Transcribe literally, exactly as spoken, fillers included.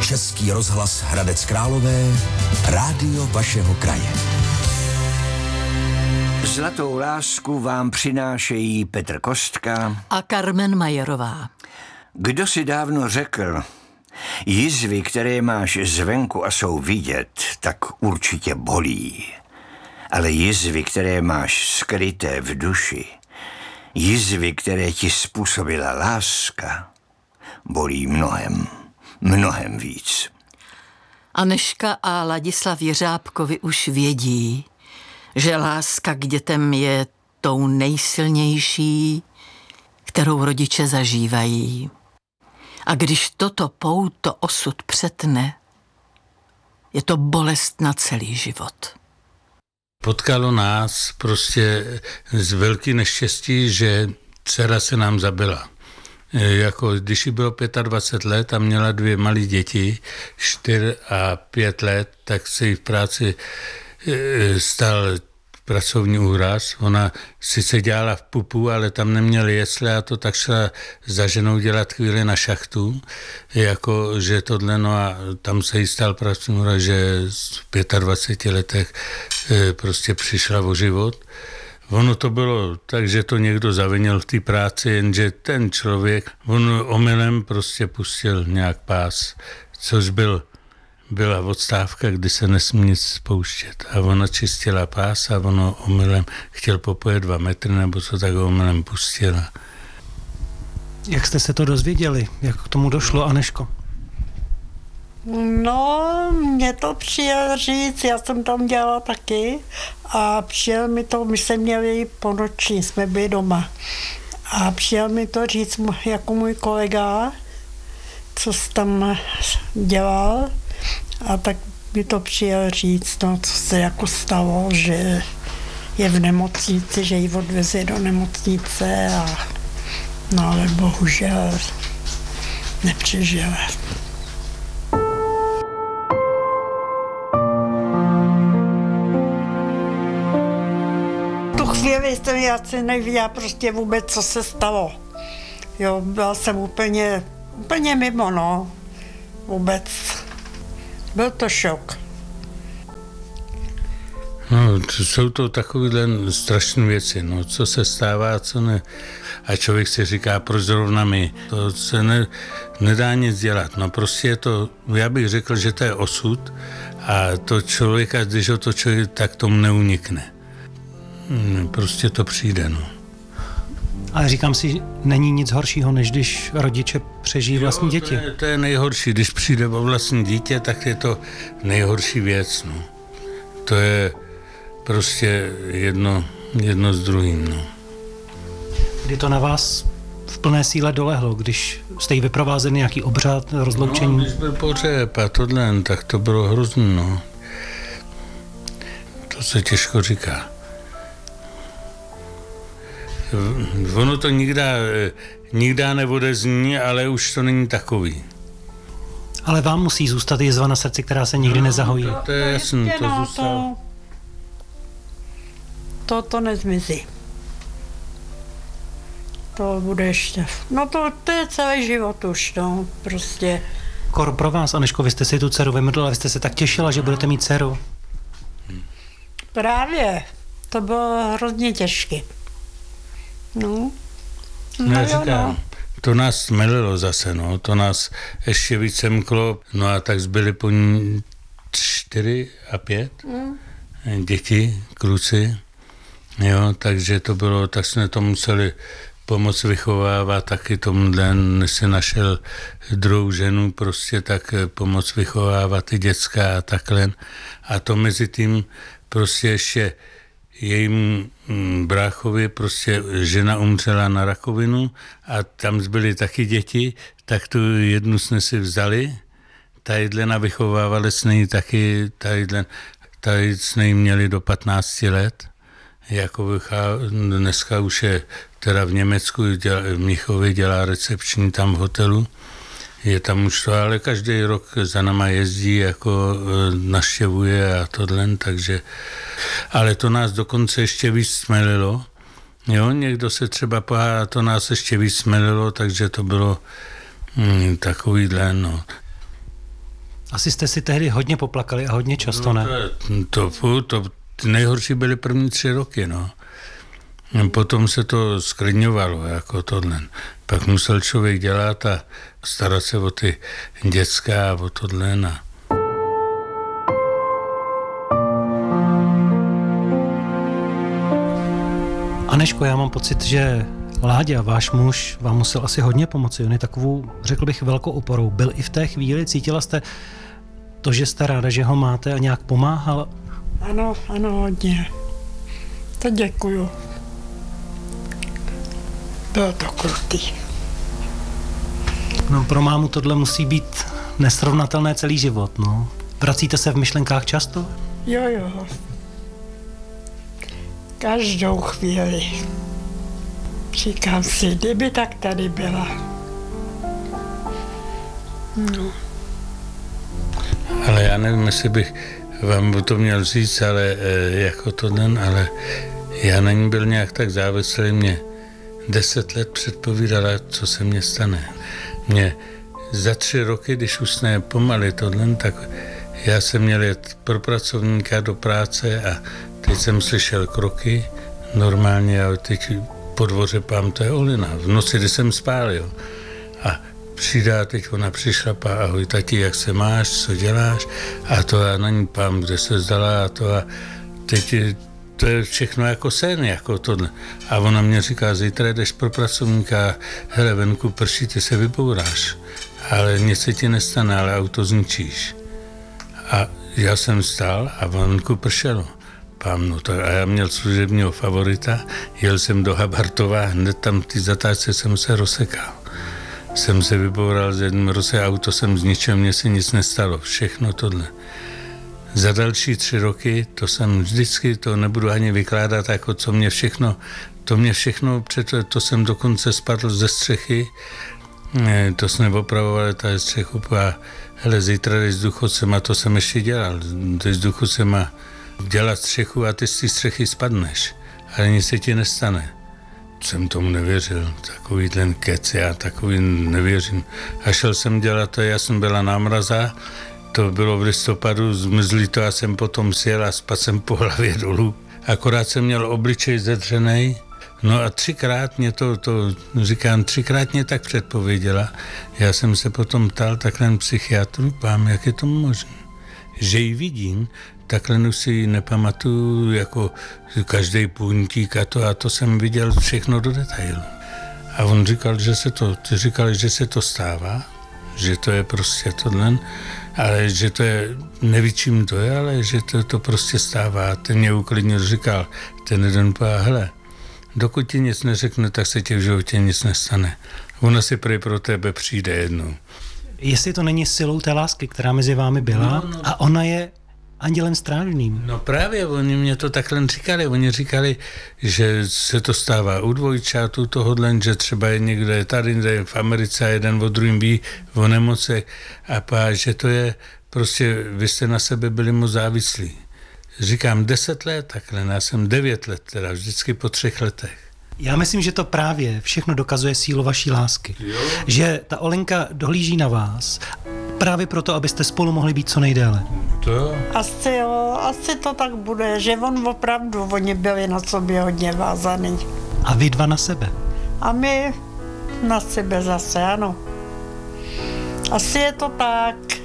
Český rozhlas Hradec Králové, rádio vašeho kraje. Zlatou lásku vám přinášejí Petr Kostka a Carmen Majerová. Kdo si dávno řekl, jizvy, které máš zvenku a jsou vidět, tak určitě bolí. Ale jizvy, které máš skryté v duši, jizvy, které ti způsobila láska, bolí mnohem, mnohem víc. Anežka a Ladislav Jeřábkovi už vědí, že láska k dětem je tou nejsilnější, kterou rodiče zažívají. A když toto pouto osud přetne, je to bolest na celý život. Potkalo nás prostě z velký neštěstí, že dcera se nám zabila. Jako když jí bylo dvacet pět let a měla dvě malé děti, čtyři a pět let, tak se jí v práci stal pracovní úraz. Ona sice dělala v pupu, ale tam neměla jesle a to tak šla za ženou dělat chvíli na šachtu. Jako, že tohle, no a tam se jí stal pracovní úraz, že v dvaceti pěti letech prostě přišla o život. Ono to bylo tak, že to někdo zavinil v té práci, jenže ten člověk, on omylem prostě pustil nějak pás, což byl byla odstávka, kdy se nesmí nic spouštět. A ona čistila pás a ono omylem chtěl popojet dva metry, nebo co, tak ho omylem pustila. Jak jste se to dozvěděli? Jak k tomu došlo, Anežko? No, mě to přijel říct, já jsem tam dělala taky a přijel mi to, my jsme měli po noči, jsme byli doma. A přijel mi to říct jako můj kolega, co jsi tam dělal. A tak mi to přijel říct, no, co se jako stalo, že je v nemocnici, že ji odveze do nemocnice a no ale bohužel nepřežila. Tu chvíli jsem já si nevěděla prostě vůbec, co se stalo. Jo, byla jsem úplně, úplně mimo, no, vůbec. Byl to šok. No, to jsou to takovéhle strašné věci, no, co se stává, co ne. A člověk si říká, proč zrovna my. To se ne, nedá nic dělat. No prostě je to, já bych řekl, že to je osud a to člověka, když ho to člověk, tak tomu neunikne. Prostě to přijde, no. Ale říkám si, není nic horšího, než když rodiče přežijí vlastní děti. Jo, to je, to je nejhorší. Když přijde o vlastní dítě, tak je to nejhorší věc. No. To je prostě jedno, jedno s druhým. No. Kdy to na vás v plné síle dolehlo, když jste jí vyprovázeli nějaký obřad, rozloučení? No, když byl pohřeb a tohle, tak to bylo hrozný. No. To se těžko říká. Ono to nikdy, nikdy neodezní, ale už to není takový. Ale vám musí zůstat jizva na srdci, která se nikdy no, nezahojí. To, to je jasný, to no, zůstalo. To, to, to nezmizí. To bude ještě. No to, to je celý život už, no, prostě. Kor pro vás, Anežko, vy jste si tu dceru vymrdla, vy jste se tak těšila, že budete mít dceru. Právě. To bylo hrozně těžké. No, no, no říkám, no. To nás smelilo zase, no, to nás ještě víc semklo, no a tak zbyli po ní čtyři a pět mm. děti, kluci, jo, takže to bylo, tak jsme to museli pomoct vychovávat, taky tomuhle, než si našel druhou ženu, prostě tak pomoct vychovávat ty děcka a takhle. A to mezi tím prostě ještě jejím bráchovi prostě žena umřela na rakovinu a tam zbyly taky děti, tak tu jednu jsme si vzali, tadyhle na vychovávali jsme ji taky, tadyhle, tady jsme ji měli do patnácti let, jako vychá, dneska už je teda v Německu, dělá, v Mnichově dělá recepční tam v hotelu, je tam už to, ale každý rok za náma jezdí, jako navštěvuje a tohle, takže, ale to nás dokonce ještě víc smelilo, jo, někdo se třeba pohádá, to nás ještě víc smelilo, takže to bylo hm, takovýhle, no. Asi jste si tehdy hodně poplakali a hodně často, ne? No, to, to, to, to nejhorší byly první tři roky, no. Potom se to sklidňovalo, jako tohle. Pak musel člověk dělat a starat se o ty dětská a o tohle. A... Anežko, já mám pocit, že Láďa, váš muž, vám musel asi hodně pomoci. On je takovou, řekl bych, velkou oporou. Byl i v té chvíli, cítila jste to, že jste ráda, že ho máte a nějak pomáhal? Ano, ano, hodně. To děkuju. Bylo to krutý. No, pro mámu tohle musí být nesrovnatelné celý život, no. Vracíte se v myšlenkách často? Jo, jo. Každou chvíli. Říkám si, kdyby tak tady byla. No. Ale já nevím, jestli bych vám to měl říct, ale jako to den, ale já na ní byl nějak tak závislý, mě deset let předpovídala, co se mně stane. Mě za tři roky, když už jsme pomaly tohle, tak já jsem měl jet pro pracovníka do práce a teď jsem slyšel kroky normálně a teď po dvoře pám, to je Olina. V noci, kdy jsem spál, jo. A přidá, teď ona přišla, pá, ahoj tati, jak se máš, co děláš? A to já na ní pám, kde se zdala a to a teď to je všechno jako sen, jako tohle. A ona mě říká, zítra jdeš pro pracovníka, hele, venku prší, ty se vybouráš, ale nic se ti nestane, ale auto zničíš. A já jsem stál a venku pršelo. Pám, no tak, a já měl služebního favorita, jel jsem do Habartova, hned tam ty zatáčce jsem se rozsekal. Jsem se vyboural z jedním roce, auto jsem zničil, mně se nic nestalo, všechno tohle. Za další tři roky, to jsem vždycky, to nebudu ani vykládat, jako co mě všechno, to mě všechno, před, to jsem dokonce spadl ze střechy, to jsme opravovali ta střechu a hele, zítra jdeš s důchodcem a to jsem ještě dělal, jdeš s důchodcem a dělat střechu a ty z té střechy spadneš, ale nic se ti nestane. Jsem tomu nevěřil, takový ten kec, já takový nevěřím. A šel jsem dělat to, já jsem byla námraza, to bylo v listopadu, zmrzlý to, já jsem potom sjel a spadl jsem po hlavě dolů. Akorát jsem měl obličej zedřenej, no a třikrát mě to, to říkám, třikrát mě tak předpověděla. Já jsem se potom ptal takhle psychiatru, pám, jak je to možné, že ji vidím, takhle už si nepamatuju, jako každý puntík a to, a to jsem viděl všechno do detailu. A on říkal, že se to, ty říkali, že se to stává, že to je prostě tohle, ale že to je, neví čím to je, ale že to, to prostě stává. Ten mě uklidnil, říkal, ten jeden pá, hele, dokud ti nic neřekne, tak se ti v životě nic nestane. Ona si prý pro tebe přijde jednou. Jestli to není silou té lásky, která mezi vámi byla, no, no. A ona je andělem strážným. No právě, oni mě to takhle říkali. Oni říkali, že se to stává u dvojčátů tohodle, že třeba je někde tady, kde v Americe a jeden o druhým ví o nemocech a pá, že to je prostě, vy jste na sebe byli moc závislí. Říkám deset let takhle, já jsem devět let teda, vždycky po třech letech. Já myslím, že to právě všechno dokazuje sílu vaší lásky. Jo. Že ta Olenka dohlíží na vás právě proto, abyste spolu mohli být co nejdéle. To? Asi jo, asi to tak bude, že on opravdu, oni byli na sobě hodně vázaný. A vy dva na sebe. A my na sebe zase, ano. Asi je to tak.